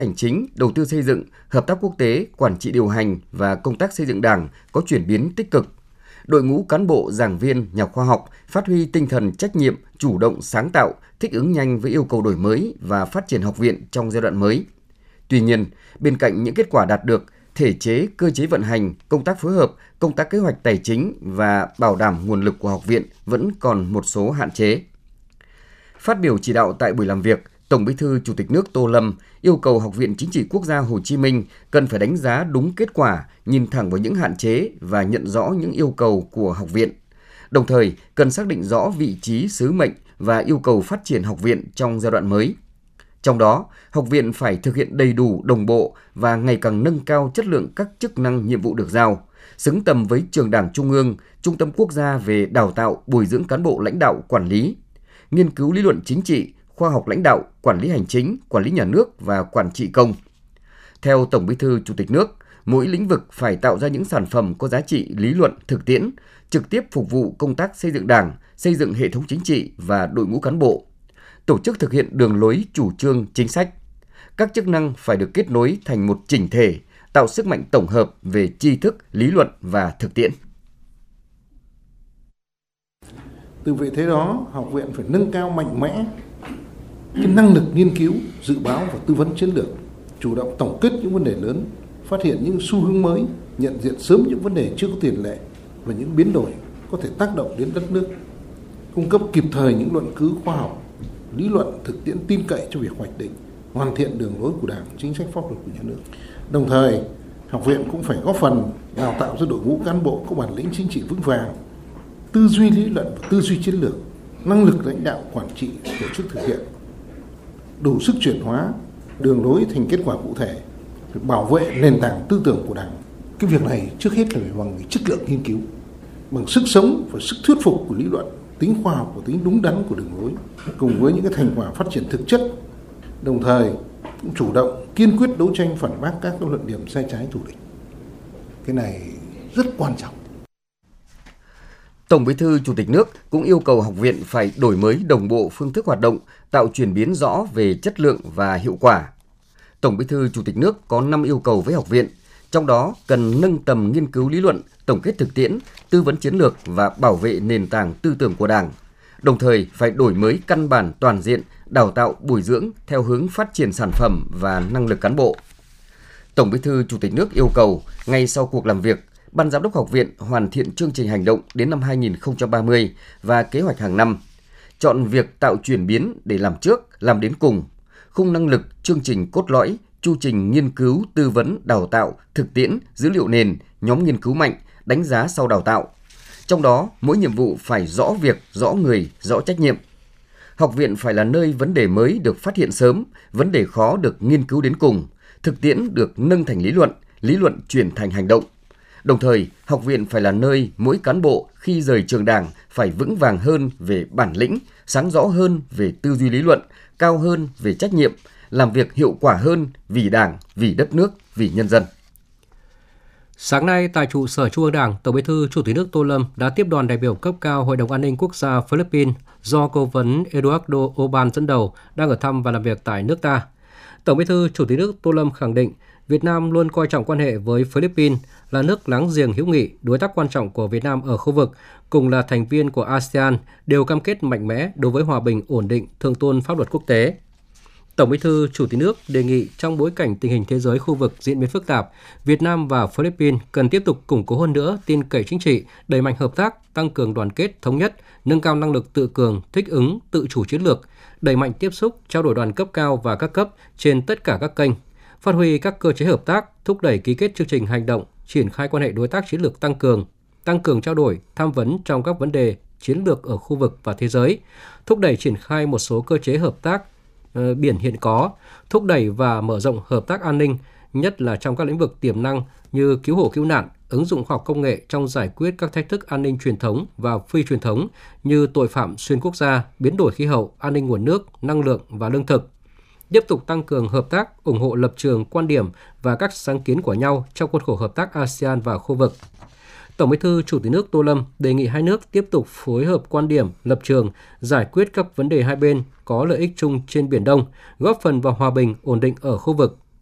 Hành chính, đầu tư xây dựng, hợp tác quốc tế, quản trị điều hành và công tác xây dựng Đảng có chuyển biến tích cực. Đội ngũ cán bộ, giảng viên, nhà khoa học phát huy tinh thần trách nhiệm, chủ động sáng tạo, thích ứng nhanh với yêu cầu đổi mới và phát triển học viện trong giai đoạn mới. Tuy nhiên, bên cạnh những kết quả đạt được, thể chế, cơ chế vận hành, công tác phối hợp, công tác kế hoạch tài chính và bảo đảm nguồn lực của học viện vẫn còn một số hạn chế. Phát biểu chỉ đạo tại buổi làm việc, Tổng Bí thư Chủ tịch nước Tô Lâm yêu cầu Học viện Chính trị Quốc gia Hồ Chí Minh cần phải đánh giá đúng kết quả, nhìn thẳng vào những hạn chế và nhận rõ những yêu cầu của học viện. Đồng thời, cần xác định rõ vị trí, sứ mệnh và yêu cầu phát triển học viện trong giai đoạn mới. Trong đó, học viện phải thực hiện đầy đủ, đồng bộ và ngày càng nâng cao chất lượng các chức năng nhiệm vụ được giao, xứng tầm với Trường Đảng Trung ương, Trung tâm Quốc gia về đào tạo, bồi dưỡng cán bộ lãnh đạo quản lý, nghiên cứu lý luận chính trị, khoa học lãnh đạo, quản lý hành chính, quản lý nhà nước và quản trị công. Theo Tổng Bí thư Chủ tịch nước, mỗi lĩnh vực phải tạo ra những sản phẩm có giá trị lý luận, thực tiễn, trực tiếp phục vụ công tác xây dựng Đảng, xây dựng hệ thống chính trị và đội ngũ cán bộ. Tổ chức thực hiện đường lối, chủ trương, chính sách. Các chức năng phải được kết nối thành một chỉnh thể, tạo sức mạnh tổng hợp về tri thức, lý luận và thực tiễn. Từ vị thế đó, học viện phải nâng cao mạnh mẽ cái năng lực nghiên cứu, dự báo và tư vấn chiến lược, chủ động tổng kết những vấn đề lớn, phát hiện những xu hướng mới, nhận diện sớm những vấn đề chưa có tiền lệ và những biến đổi có thể tác động đến đất nước, cung cấp kịp thời những luận cứ khoa học, lý luận thực tiễn tin cậy cho việc hoạch định, hoàn thiện đường lối của Đảng, chính sách pháp luật của nhà nước. Đồng thời, học viện cũng phải góp phần đào tạo cho đội ngũ cán bộ có bản lĩnh chính trị vững vàng, tư duy lý luận và tư duy chiến lược, năng lực lãnh đạo quản trị, tổ chức thực hiện, đủ sức chuyển hóa đường lối thành kết quả cụ thể, phải bảo vệ nền tảng tư tưởng của Đảng. Cái việc này trước hết là phải bằng chất lượng nghiên cứu, bằng sức sống và sức thuyết phục của lý luận, tính khoa học và tính đúng đắn của đường lối, cùng với những cái thành quả phát triển thực chất. Đồng thời cũng chủ động kiên quyết đấu tranh phản bác các luận điểm sai trái thù địch. Cái này rất quan trọng. Tổng Bí thư Chủ tịch nước cũng yêu cầu học viện phải đổi mới đồng bộ phương thức hoạt động, tạo chuyển biến rõ về chất lượng và hiệu quả. Tổng Bí thư Chủ tịch nước có 5 yêu cầu với học viện, trong đó cần nâng tầm nghiên cứu lý luận, tổng kết thực tiễn, tư vấn chiến lược và bảo vệ nền tảng tư tưởng của Đảng. Đồng thời phải đổi mới căn bản toàn diện, đào tạo bồi dưỡng theo hướng phát triển sản phẩm và năng lực cán bộ. Tổng Bí thư Chủ tịch nước yêu cầu ngay sau cuộc làm việc, Ban Giám đốc Học viện hoàn thiện chương trình hành động đến năm 2030 và kế hoạch hàng năm, chọn việc tạo chuyển biến để làm trước, làm đến cùng, khung năng lực, chương trình cốt lõi, chu trình nghiên cứu, tư vấn, đào tạo, thực tiễn, dữ liệu nền, nhóm nghiên cứu mạnh, đánh giá sau đào tạo. Trong đó, mỗi nhiệm vụ phải rõ việc, rõ người, rõ trách nhiệm. Học viện phải là nơi vấn đề mới được phát hiện sớm, vấn đề khó được nghiên cứu đến cùng, thực tiễn được nâng thành lý luận chuyển thành hành động. Đồng thời, học viện phải là nơi mỗi cán bộ khi rời trường Đảng phải vững vàng hơn về bản lĩnh, sáng rõ hơn về tư duy lý luận, cao hơn về trách nhiệm, làm việc hiệu quả hơn vì Đảng, vì đất nước, vì nhân dân. Sáng nay, tại trụ sở Trung ương Đảng, Tổng Bí thư Chủ tịch nước Tô Lâm đã tiếp đoàn đại biểu cấp cao Hội đồng An ninh Quốc gia Philippines do Cố vấn Eduardo Oban dẫn đầu đang ở thăm và làm việc tại nước ta. Tổng Bí thư Chủ tịch nước Tô Lâm khẳng định Việt Nam luôn coi trọng quan hệ với Philippines, là nước láng giềng hữu nghị, đối tác quan trọng của Việt Nam ở khu vực, cùng là thành viên của ASEAN, đều cam kết mạnh mẽ đối với hòa bình, ổn định, thượng tôn pháp luật quốc tế. Tổng Bí thư Chủ tịch nước đề nghị trong bối cảnh tình hình thế giới khu vực diễn biến phức tạp, Việt Nam và Philippines cần tiếp tục củng cố hơn nữa tin cậy chính trị, đẩy mạnh hợp tác, tăng cường đoàn kết, thống nhất, nâng cao năng lực tự cường, thích ứng, tự chủ chiến lược, đẩy mạnh tiếp xúc, trao đổi đoàn cấp cao và các cấp trên tất cả các kênh, phát huy các cơ chế hợp tác, thúc đẩy ký kết chương trình hành động, triển khai quan hệ đối tác chiến lược tăng cường trao đổi, tham vấn trong các vấn đề chiến lược ở khu vực và thế giới, thúc đẩy triển khai một số cơ chế hợp tác biển hiện có, thúc đẩy và mở rộng hợp tác an ninh, nhất là trong các lĩnh vực tiềm năng như cứu hộ cứu nạn, ứng dụng khoa học công nghệ trong giải quyết các thách thức an ninh truyền thống và phi truyền thống như tội phạm xuyên quốc gia, biến đổi khí hậu, an ninh nguồn nước, năng lượng và lương thực. Tiếp tục tăng cường hợp tác, ủng hộ lập trường, quan điểm và các sáng kiến của nhau trong khuôn khổ hợp tác ASEAN và khu vực. Tổng Bí thư Chủ tịch nước Tô Lâm đề nghị hai nước tiếp tục phối hợp quan điểm, lập trường, giải quyết các vấn đề hai bên có lợi ích chung trên Biển Đông, góp phần vào hòa bình, ổn định ở khu vực,